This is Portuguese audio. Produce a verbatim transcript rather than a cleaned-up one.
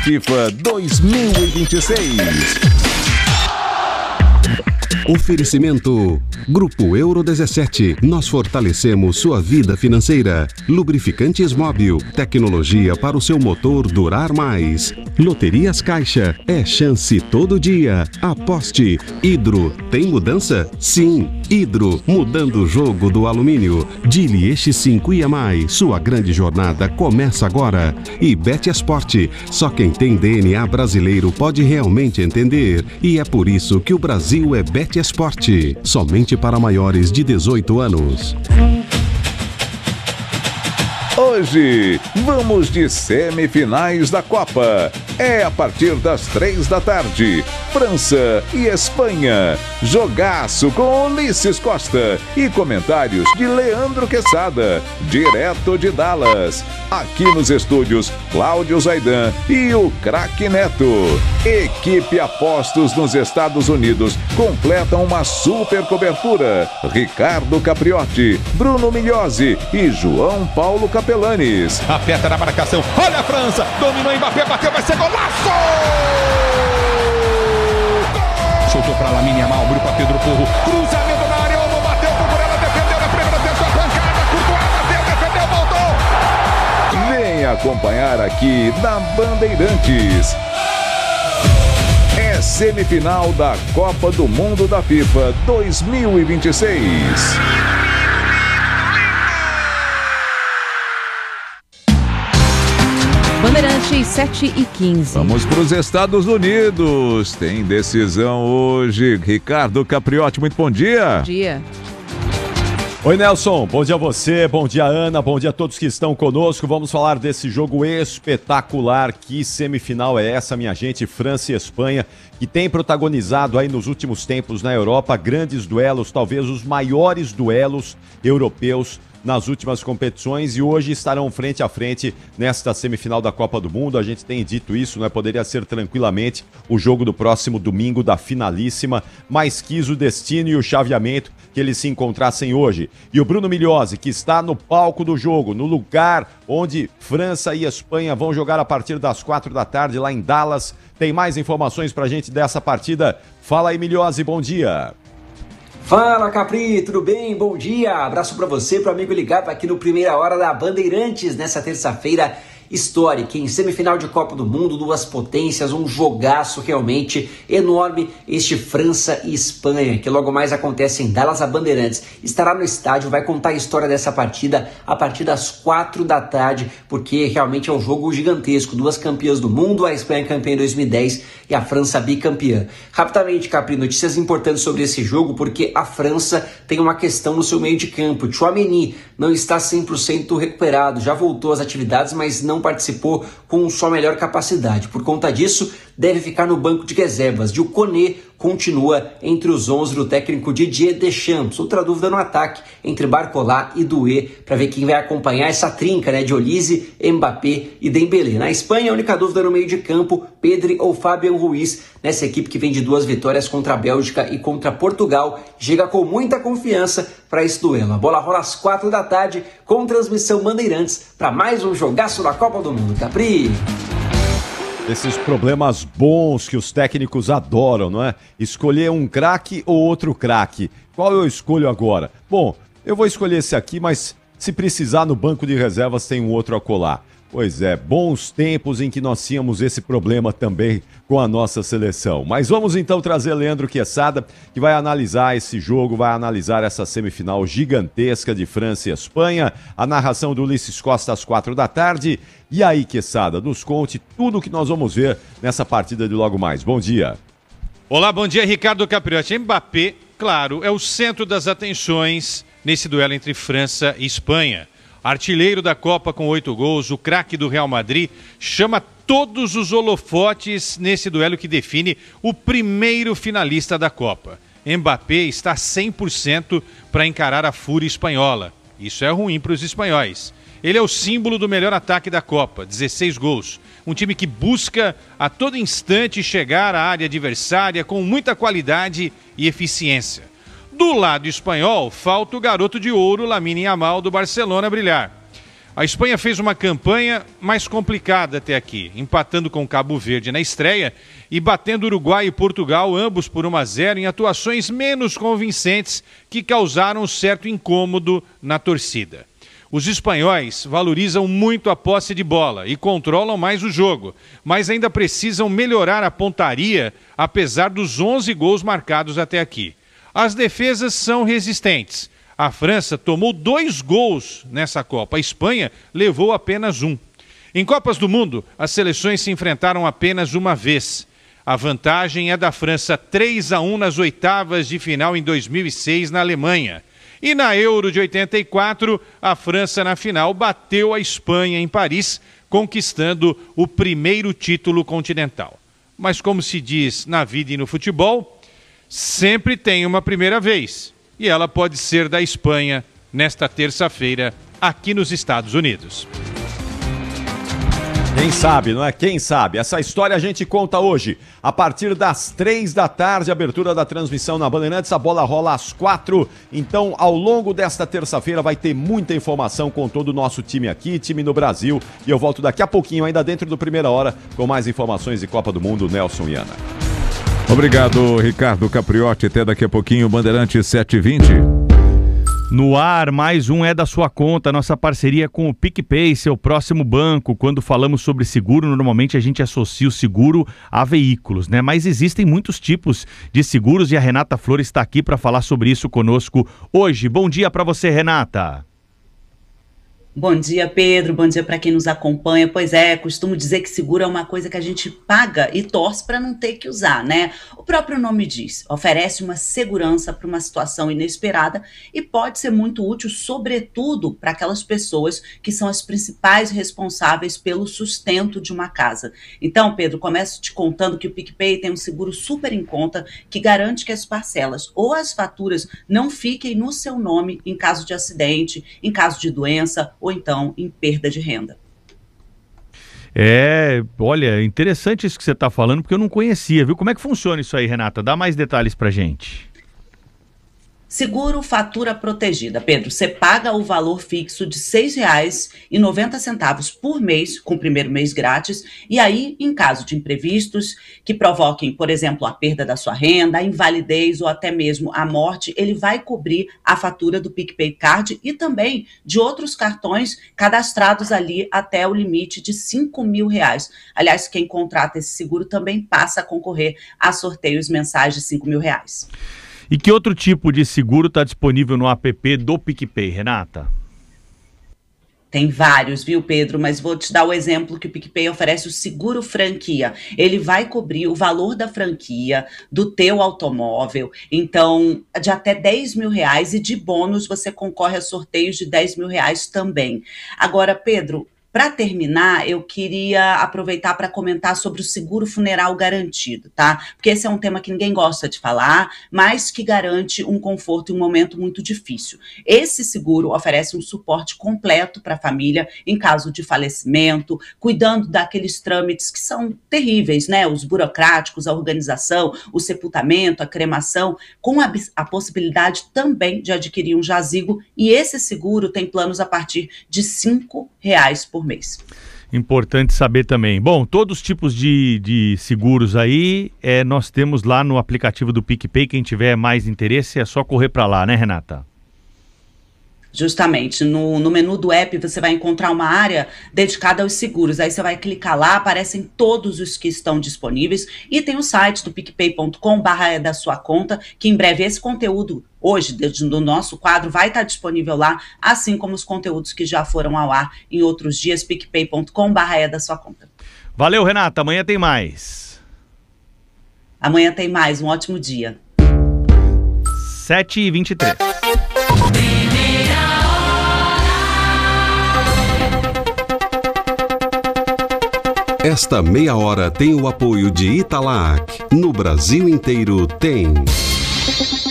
FIFA dois mil e vinte e seis. Oferecimento Grupo Euro dezessete. Nós fortalecemos sua vida financeira. Lubrificantes Móbil. Tecnologia para o seu motor durar mais. Loterias Caixa. É chance todo dia. Aposte. Hidro. Tem mudança? Sim. Hidro. Mudando o jogo do alumínio. Dili Eixo cinco e mais. Sua grande jornada começa agora. E Bet Esporte. Só quem tem D N A brasileiro pode realmente entender. E é por isso que o Brasil é Bet Esporte, somente para maiores de dezoito anos. Hoje, vamos de semifinais da Copa. É a partir das três da tarde. França e Espanha. Jogaço com Ulisses Costa e comentários de Leandro Quesada, direto de Dallas. Aqui nos estúdios, Cláudio Zaidan e o craque Neto. Equipe Apostos nos Estados Unidos completam uma super cobertura. Ricardo Capriotti, Bruno Migliosi e João Paulo Capelanes. Aperta na marcação, olha a França, dominou Mbappé, bateu, vai ser golaço! Soltou para Lamine Yamal, abriu para Pedro Porro, cruzamento na área, Olmo bateu, Cucurella defendeu na primeira, tentou a pancada, Courtois bateu, defendeu, voltou! Vem acompanhar aqui na Bandeirantes. É semifinal da Copa do Mundo da FIFA dois mil e vinte e seis. Bandeirantes sete e quinze. Vamos para os Estados Unidos. Tem decisão hoje. Ricardo Capriotti, muito bom dia. Bom dia. Oi, Nelson. Bom dia a você, bom dia, Ana, bom dia a todos que estão conosco. Vamos falar desse jogo espetacular. Que semifinal é essa, minha gente? França e Espanha, que tem protagonizado aí nos últimos tempos na Europa grandes duelos, talvez os maiores duelos europeus nas últimas competições, e hoje estarão frente a frente nesta semifinal da Copa do Mundo. A gente tem dito isso, né? Poderia ser tranquilamente o jogo do próximo domingo da finalíssima, mas quis o destino e o chaveamento que eles se encontrassem hoje. E o Bruno Migliosi, que está no palco do jogo, no lugar onde França e Espanha vão jogar a partir das quatro da tarde lá em Dallas, tem mais informações pra gente dessa partida. Fala aí, Migliosi, bom dia. Fala, Capri, tudo bem? Bom dia, abraço para você, para o amigo ligado aqui no Primeira Hora da Bandeirantes, nessa terça-feira histórica, em semifinal de Copa do Mundo, duas potências, um jogaço realmente enorme, este França e Espanha, que logo mais acontece em Dallas. A Bandeirantes estará no estádio, vai contar a história dessa partida a partir das quatro da tarde, porque realmente é um jogo gigantesco, duas campeãs do mundo, a Espanha campeã em dois mil e dez e a França bicampeã. Rapidamente, Capri, notícias importantes sobre esse jogo, porque a França tem uma questão no seu meio de campo. Tchouaméni não está cem por cento recuperado, já voltou às atividades, mas não participou com sua melhor capacidade. Por conta disso, deve ficar no banco de reservas. E o Koné continua entre os onze do técnico Didier Deschamps. Outra dúvida no ataque entre Barcola e Doué, para ver quem vai acompanhar essa trinca, né, de Olise, Mbappé e Dembélé. Na Espanha, a única dúvida no meio de campo, Pedri ou Fabian Ruiz, nessa equipe que vem de duas vitórias contra a Bélgica e contra Portugal, chega com muita confiança para esse duelo. A bola rola às quatro da tarde, com transmissão Bandeirantes, para mais um jogaço da Copa do Mundo. Capri! Esses problemas bons que os técnicos adoram, não é? Escolher um craque ou outro craque. Qual eu escolho agora? Bom, eu vou escolher esse aqui, mas se precisar no banco de reservas tem um outro a colar. Pois é, bons tempos em que nós tínhamos esse problema também com a nossa seleção. Mas vamos então trazer Leandro Quesada, que vai analisar esse jogo, vai analisar essa semifinal gigantesca de França e Espanha. A narração do Ulisses Costa às quatro da tarde. E aí, Quesada, nos conte tudo o que nós vamos ver nessa partida de logo mais. Bom dia. Olá, bom dia, Ricardo Capriotti. Mbappé, claro, é o centro das atenções nesse duelo entre França e Espanha. Artilheiro da Copa com oito gols, o craque do Real Madrid, chama todos os holofotes nesse duelo que define o primeiro finalista da Copa. Mbappé está cem por cento para encarar a fúria espanhola. Isso é ruim para os espanhóis. Ele é o símbolo do melhor ataque da Copa, dezesseis gols. Um time que busca a todo instante chegar à área adversária com muita qualidade e eficiência. Do lado espanhol, falta o garoto de ouro Lamine Yamal do Barcelona brilhar. A Espanha fez uma campanha mais complicada até aqui, empatando com Cabo Verde na estreia e batendo Uruguai e Portugal, ambos por um a zero, em atuações menos convincentes que causaram certo incômodo na torcida. Os espanhóis valorizam muito a posse de bola e controlam mais o jogo, mas ainda precisam melhorar a pontaria, apesar dos onze gols marcados até aqui. As defesas são resistentes. A França tomou dois gols nessa Copa, a Espanha levou apenas um. Em Copas do Mundo, as seleções se enfrentaram apenas uma vez. A vantagem é da França três a um nas oitavas de final em dois mil e seis na Alemanha. E na Euro de oitenta e quatro, a França na final bateu a Espanha em Paris, conquistando o primeiro título continental. Mas como se diz na vida e no futebol, sempre tem uma primeira vez. E ela pode ser da Espanha nesta terça-feira, aqui nos Estados Unidos. Quem sabe, não é? Quem sabe? Essa história a gente conta hoje, a partir das três da tarde, abertura da transmissão na Bandeirantes, a bola rola às quatro. Então, ao longo desta terça-feira vai ter muita informação com todo o nosso time aqui, time no Brasil. E eu volto daqui a pouquinho, ainda dentro do Primeira Hora, com mais informações de Copa do Mundo, Nelson e Ana. Obrigado, Ricardo Capriotti. Até daqui a pouquinho, Bandeirantes sete e vinte. No ar, mais um É da Sua Conta, nossa parceria com o PicPay, seu próximo banco. Quando falamos sobre seguro, normalmente a gente associa o seguro a veículos, né? Mas existem muitos tipos de seguros e a Renata Flores está aqui para falar sobre isso conosco hoje. Bom dia para você, Renata. Bom dia, Pedro. Bom dia para quem nos acompanha. Pois é, costumo dizer que seguro é uma coisa que a gente paga e torce para não ter que usar, né? O próprio nome diz, oferece uma segurança para uma situação inesperada e pode ser muito útil, sobretudo para aquelas pessoas que são as principais responsáveis pelo sustento de uma casa. Então, Pedro, começo te contando que o PicPay tem um seguro super em conta que garante que as parcelas ou as faturas não fiquem no seu nome em caso de acidente, em caso de doença ou então em perda de renda. É, olha, interessante isso que você está falando, porque eu não conhecia, viu? Como é que funciona isso aí, Renata? Dá mais detalhes pra gente. Seguro fatura protegida. Pedro, você paga o valor fixo de seis reais e noventa centavos por mês, com o primeiro mês grátis, e aí, em caso de imprevistos que provoquem, por exemplo, a perda da sua renda, a invalidez ou até mesmo a morte, ele vai cobrir a fatura do PicPay Card e também de outros cartões cadastrados ali até o limite de cinco mil reais. Aliás, quem contrata esse seguro também passa a concorrer a sorteios mensais de cinco mil reais. E que outro tipo de seguro está disponível no app do PicPay, Renata? Tem vários, viu, Pedro? Mas vou te dar o exemplo que o PicPay oferece o seguro franquia. Ele vai cobrir o valor da franquia do teu automóvel. Então, de até dez mil reais e de bônus você concorre a sorteios de dez mil reais também. Agora, Pedro, para terminar, eu queria aproveitar para comentar sobre o seguro funeral garantido, tá? Porque esse é um tema que ninguém gosta de falar, mas que garante um conforto em um momento muito difícil. Esse seguro oferece um suporte completo para a família em caso de falecimento, cuidando daqueles trâmites que são terríveis, né? Os burocráticos, a organização, o sepultamento, a cremação, com a, a possibilidade também de adquirir um jazigo. E esse seguro tem planos a partir de cinco reais por mês. Importante saber também. Bom, todos os tipos de, de seguros aí, é, nós temos lá no aplicativo do PicPay. Quem tiver mais interesse é só correr para lá, né, Renata? Justamente, no, no menu do app você vai encontrar uma área dedicada aos seguros, aí você vai clicar lá, aparecem todos os que estão disponíveis e tem o site do picpay ponto com barra é da sua conta, que em breve esse conteúdo hoje do nosso quadro vai estar disponível lá, assim como os conteúdos que já foram ao ar em outros dias, picpay ponto com barra é da sua conta. Valeu, Renata, amanhã tem mais. Amanhã tem mais, um ótimo dia. sete e vinte e três. Esta meia hora tem o apoio de Italac. No Brasil inteiro tem.